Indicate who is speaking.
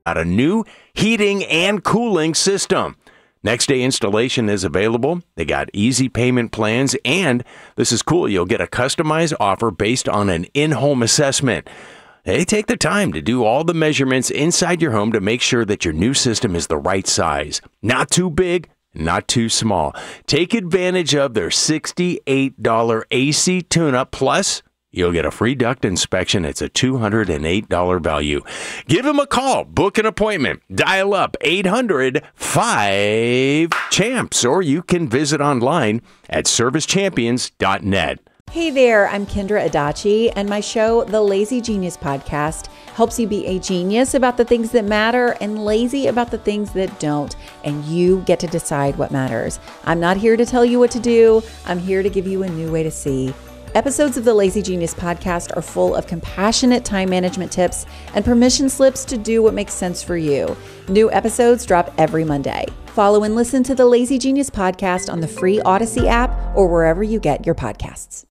Speaker 1: got a new heating and cooling system. Next day installation is available. They got easy payment plans, and this is cool. You'll get a customized offer based on an in-home assessment. They take the time to do all the measurements inside your home to make sure that your new system is the right size. Not too big, not too small. Take advantage of their $68 AC tune-up, plus you'll get a free duct inspection. It's a $208 value. Give them a call. Book an appointment. Dial up 800-5-CHAMPS, or you can visit online at servicechampions.net.
Speaker 2: Hey there, I'm Kendra Adachi, and my show, The Lazy Genius Podcast, helps you be a genius about the things that matter and lazy about the things that don't, and you get to decide what matters. I'm not here to tell you what to do. I'm here to give you a new way to see. Episodes of the Lazy Genius Podcast are full of compassionate time management tips and permission slips to do what makes sense for you. New episodes drop every Monday. Follow and listen to the Lazy Genius Podcast on the free Odyssey app or wherever you get your podcasts.